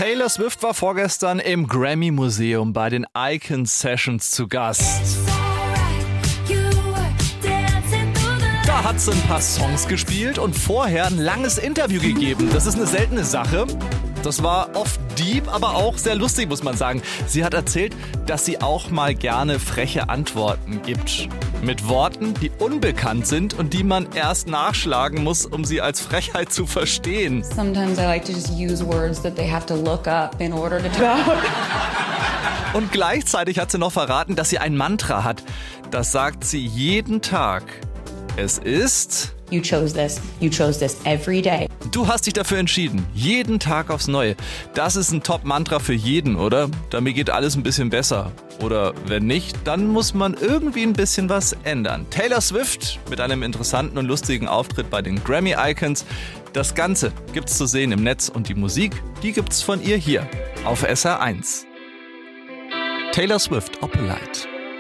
Taylor Swift war vorgestern im Grammy-Museum bei den Icon Sessions zu Gast. Da hat sie ein paar Songs gespielt und vorher ein langes Interview gegeben. Das ist eine seltene Sache. Das war oft deep, aber auch sehr lustig, muss man sagen. Sie hat erzählt, dass sie auch mal gerne freche Antworten gibt. Mit Worten, die unbekannt sind und die man erst nachschlagen muss, um sie als Frechheit zu verstehen. Sometimes I like to just use words that they have to look up in order to talk. Und gleichzeitig hat sie noch verraten, dass sie ein Mantra hat. Das sagt sie jeden Tag. Es ist: You chose this every day. Du hast dich dafür entschieden. Jeden Tag aufs Neue. Das ist ein Top-Mantra für jeden, oder? Damit geht alles ein bisschen besser. Oder wenn nicht, dann muss man irgendwie ein bisschen was ändern. Taylor Swift mit einem interessanten und lustigen Auftritt bei den Grammy Icons. Das Ganze gibt's zu sehen im Netz und die Musik, die gibt's von ihr hier auf SR1. Taylor Swift, Opalite.